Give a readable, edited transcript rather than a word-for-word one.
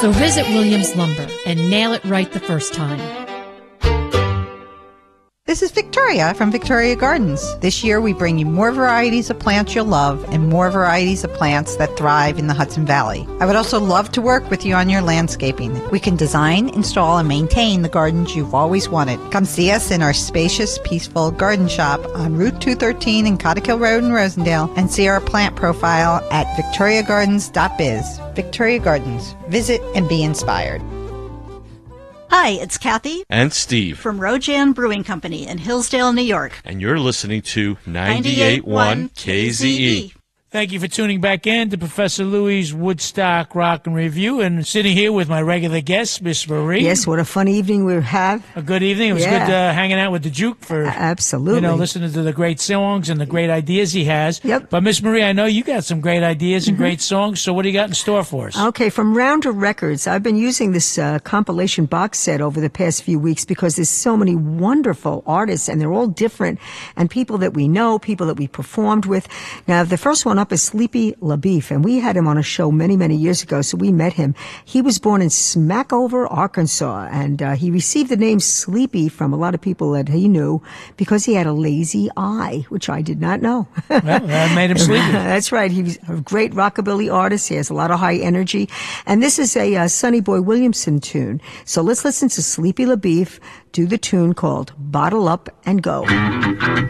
So visit Williams Lumber and nail it right the first time. This is Victoria from Victoria Gardens. This year we bring you more varieties of plants you'll love and more varieties of plants that thrive in the Hudson Valley. I would also love to work with you on your landscaping. We can design, install, and maintain the gardens you've always wanted. Come see us in our spacious, peaceful garden shop on Route 213 in Cottikill Road in Rosendale and see our plant profile at victoriagardens.biz. Victoria Gardens. Visit and be inspired. Hi, it's Kathy and Steve from Rojan Brewing Company in Hillsdale, New York. And you're listening to 98.1 KZE. Thank you for tuning back in to Professor Louie's Woodstock Rock and Review. And sitting here with my regular guest, Miss Marie. Yes, what a fun evening we have. A good evening. It was good hanging out with the Juke for absolutely, listening to the great songs and the great ideas he has. Yep. But Miss Marie, I know you got some great ideas and great songs. So what do you got in store for us? Okay, from Rounder Records, I've been using this compilation box set over the past few weeks because there's so many wonderful artists and they're all different and people that we know, people that we performed with. Now, the first one up is Sleepy LaBeef, and we had him on a show many, many years ago, so we met him. He was born in Smackover, Arkansas, and he received the name Sleepy from a lot of people that he knew because he had a lazy eye, which I did not know. Well, that made him sleepy. That's right. He was a great rockabilly artist. He has a lot of high energy, and this is a Sonny Boy Williamson tune. So let's listen to Sleepy LaBeef do the tune called Bottle Up and Go.